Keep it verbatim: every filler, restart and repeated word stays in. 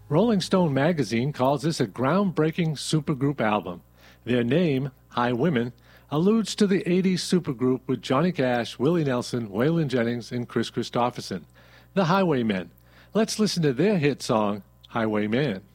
Rolling Stone magazine calls this a groundbreaking supergroup album. Their name, Highwomen, alludes to the eighties supergroup with Johnny Cash, Willie Nelson, Waylon Jennings, and Chris Christopherson, the Highwaymen. Let's listen to their hit song, Highwayman.